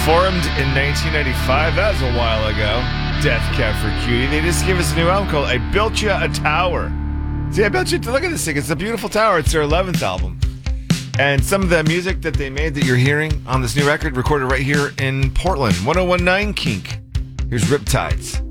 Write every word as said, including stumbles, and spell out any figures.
Formed in nineteen ninety-five, that was a while ago. Death Cab for Cutie. They just gave us a new album called I Built Ya a Tower. See, I built you. Look at this thing. It's a beautiful tower. It's their eleventh album. And some of the music that they made that you're hearing on this new record, recorded right here in Portland. ten nineteen Kink. Here's Riptides.